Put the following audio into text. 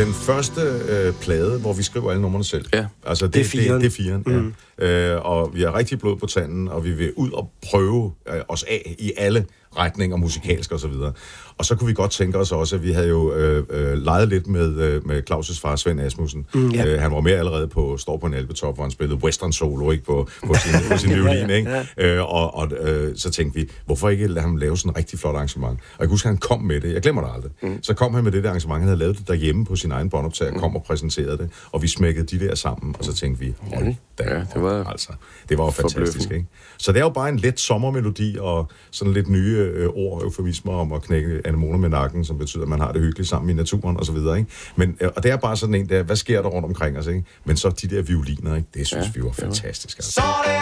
den første plade, hvor vi skriver alle numrene selv. Ja. Altså, det er firen. Ja. Og vi har rigtig blod på tanden, og vi vil ud og prøve os af i alle retninger, musikalsk og så videre. Og så kunne vi godt tænke os også, at vi havde jo leget lidt med Claus' far, Svend Asmussen. Han var med allerede på Står på en Alpetop, hvor han spillede western solo, ikke, på sin violin, ikke? Så tænkte vi, hvorfor ikke lade ham lave sådan en rigtig flot arrangement? Og jeg kan huske, at han kom med det. Jeg glemmer det aldrig. Så kom han med det der arrangement, han havde lavet det derhjemme på sin egen båndoptager, kom og præsenterede det, og vi smækkede de der sammen, og så tænkte vi, det var jo fantastisk, ikke? Så det er jo bare en let sommermelodi, og sådan lidt nye ord, eufemismer om at knække anemoner med nakken, som betyder, at man har det hyggeligt sammen i naturen og så videre, ikke? Men, og det er bare sådan en der, hvad sker der rundt omkring os, ikke? Men så de der violiner, ikke? Det synes vi var fantastisk. Altså.